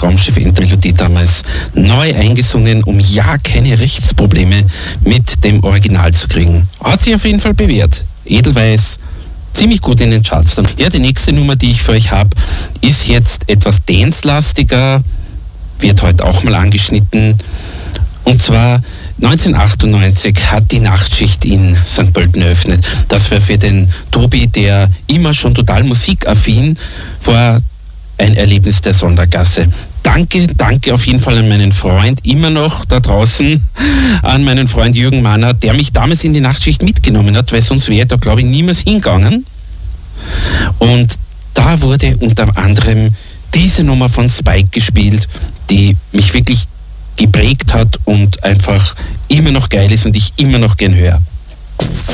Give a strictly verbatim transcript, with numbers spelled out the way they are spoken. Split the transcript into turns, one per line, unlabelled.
Raumschiff-Endmelodie damals neu eingesungen, um ja keine Rechtsprobleme mit dem Original zu kriegen. Hat sich auf jeden Fall bewährt. Edelweiss, ziemlich gut in den Charts. Ja, die nächste Nummer, die ich für euch habe, ist jetzt etwas dance-lastiger, wird heute auch mal angeschnitten. Und zwar neunzehnhundertachtundneunzig hat die Nachtschicht in Sankt Pölten eröffnet. Das war für den Tobi, der immer schon total musikaffin war, ein Erlebnis der Sondergasse. Danke, danke auf jeden Fall an meinen Freund, immer noch da draußen, an meinen Freund Jürgen Mahner, der mich damals in die Nachtschicht mitgenommen hat, weil sonst wäre da, glaube ich, niemals hingegangen. Und da wurde unter anderem diese Nummer von Spike gespielt, die mich wirklich geprägt hat und einfach immer noch geil ist und ich immer noch gern höre.